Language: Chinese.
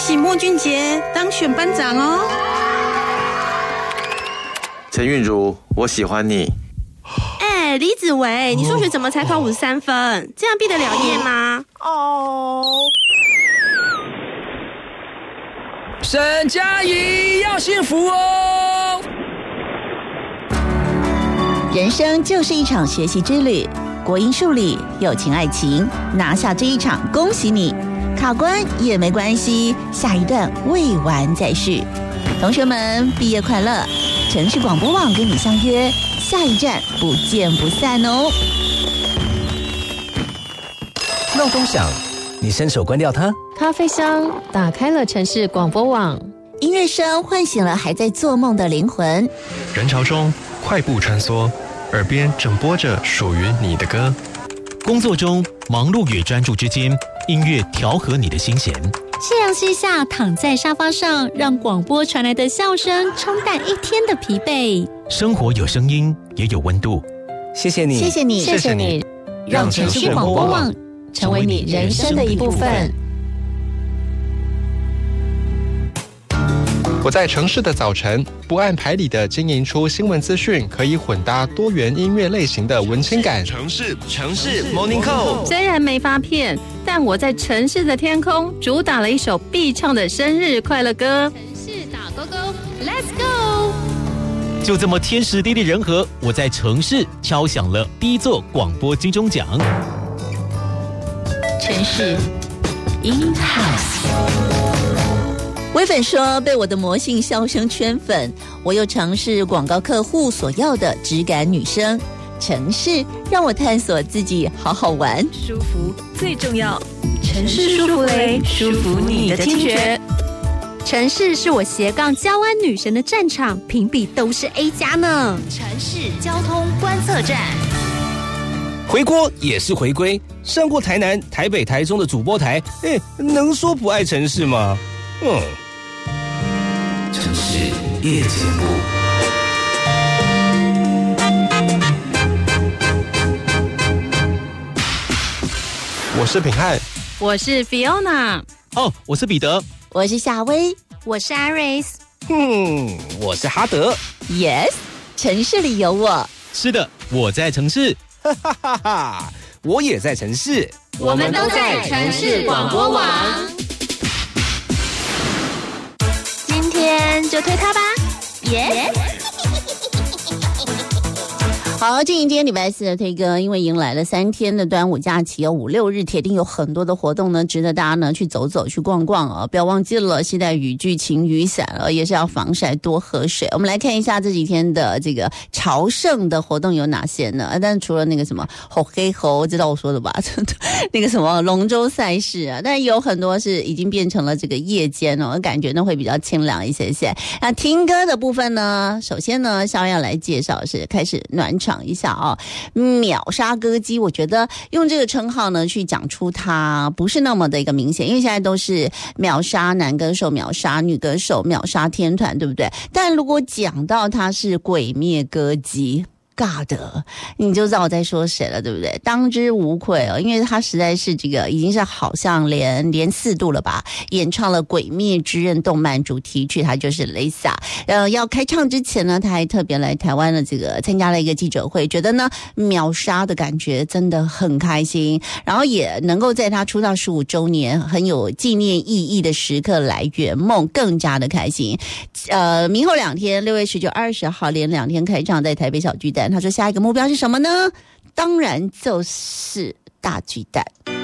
喜莫俊杰当选班长哦。 陈韵如，我喜欢你。 李子维，你数学怎么才考53分？这样毕得了业吗？ 沈佳宜要幸福哦！ 人生就是一场学习之旅，国英数理、友情爱情，拿下这一场，恭喜你！卡关也没关系，下一段未完再续。同学们，毕业快乐！城市广播网跟你相约，下一站不见不散哦。 闹钟响，你伸手关掉它。 咖啡香打开了城市广播网， 音乐声唤醒了还在做梦的灵魂。 人潮中快步穿梭，耳边正播着属于你的歌。 工作中忙碌与专注之间，音乐调和你的心弦。 夕阳西下，躺在沙发上，让广播传来的笑声冲淡一天的疲惫。 生活有声音，也有温度。 谢谢你， 谢谢你， 谢谢你，让城市广播网成为你人生的一部分。 我在城市的早晨，不按牌理的经营出新闻资讯，可以混搭多元音乐类型的文青感。 城市 Morning Call， 虽然没发片，但我在城市的天空主打了一首必唱的生日快乐歌。 城市打勾勾 ，Let's go！ 就这么天时地利人和，我在城市敲响了第一座广播金钟奖。 城市 In House。微粉说被我的魔性笑声圈粉，我又尝试广告客户所要的质感女生。城市让我探索自己，好好玩， 舒服最重要，城市舒服嘞，舒服你的听觉。 城市是我斜杠交湾女神的战场，评比都是 A+ 呢。 城市交通观测站， 回锅也是回归，上过台南、台北、台中的主播台，能说不爱城市吗？ 城市夜节目。 我是品翰， 我是 Fiona， 我是彼得， 我是夏薇， 我是 Iris， 我是哈德。 Yes， 城市里有我。 是的，我在城市。 哈哈哈哈，我也在城市， 我们都在城市广播网。今天就推它吧，耶！ 好，今天礼拜四的推歌，因为迎来了3天的端午假期哦，5、6日铁定有很多的活动呢，值得大家呢去走走、去逛逛哦。不要忘记了携带雨具、晴雨伞哦，也是要防晒、多喝水。我们来看一下这几天的这个朝圣的活动有哪些呢？但除了那个什么吼黑猴，知道我说的吧？那个什么龙舟赛事啊，但有很多是已经变成了这个夜间哦，感觉呢会比较清凉一些些。那听歌的部分呢，首先呢，想要来介绍是开始暖场一下啊，秒杀歌姬，我觉得用这个称号呢去讲出它不是那么的一个明显，因为现在都是秒杀男歌手、秒杀女歌手、秒杀天团，对不对？但如果讲到他是鬼灭歌姬God， 你就知道我在说谁了，对不对？当之无愧哦，因为他实在是这个已经是好像连4度了吧，演唱了《鬼灭之刃》动漫主题曲，他就是 Lisa。要开唱之前呢，他还特别来台湾的这个参加了一个记者会，觉得呢秒杀的感觉真的很开心，然后也能够在他出道15周年很有纪念意义的时刻来圆梦，更加的开心。明后2天6月19、20号连2天开唱在台北小巨蛋。他说下一个目标是什么呢？当然就是大巨蛋。